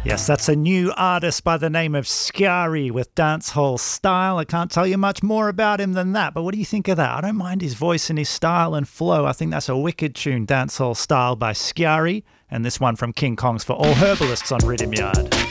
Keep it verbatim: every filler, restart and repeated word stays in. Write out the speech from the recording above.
Yes, that's a new artist by the name of Sciarri with Dancehall Style. I can't tell you much more about him than that, but what do you think of that? I don't mind his voice and his style and flow. I think that's a wicked tune, Dancehall Style by Sciarri, and this one from King Kongs for all herbalists on Rhythm Yard.